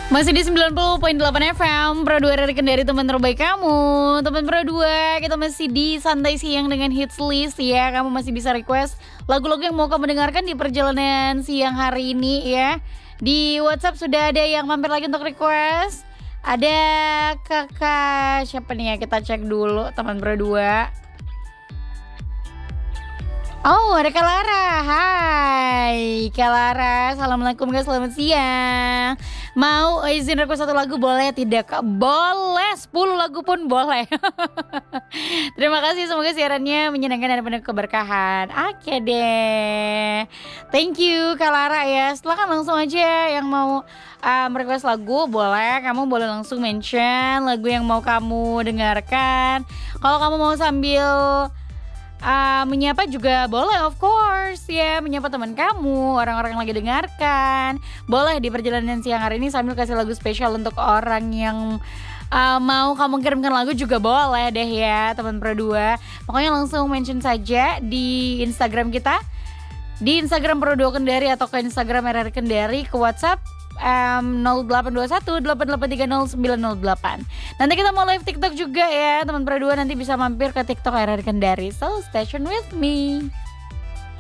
Masih di 90.8 FM Pro 2 dari Kendari, teman terbaik kamu. Teman Pro 2, kita masih di Santai Siang dengan Hits List ya. Kamu masih bisa request lagu-lagu yang mau kamu dengarkan di perjalanan siang hari ini ya. Di WhatsApp sudah ada yang mampir lagi untuk request. Ada kakak siapa nih ya, kita cek dulu teman Pro 2. Oh, ada Kak Lara. Hai Kak Lara, assalamualaikum guys, selamat siang. Mau izin request satu lagu boleh tidak Kak? Boleh, 10 lagu pun boleh. Terima kasih, semoga siarannya menyenangkan dan penuh keberkahan. Oke deh, thank you Kak Lara ya. Silahkan langsung aja yang mau request lagu boleh. Kamu boleh langsung mention lagu yang mau kamu dengarkan. Kalau kamu mau sambil menyapa juga boleh, of course ya, menyapa teman kamu, orang-orang yang lagi dengarkan. Boleh di perjalanan siang hari ini sambil kasih lagu spesial untuk orang yang mau kamu kirimkan lagu juga boleh deh ya teman Pro 2. Pokoknya langsung mention saja di Instagram kita, di Instagram Pro 2 Kendari atau ke Instagram RR Kendari, ke WhatsApp 0821 8830 908. Nanti kita mau live TikTok juga ya teman Pro 2, nanti bisa mampir ke TikTok RR Kendari. So stay tuned with me.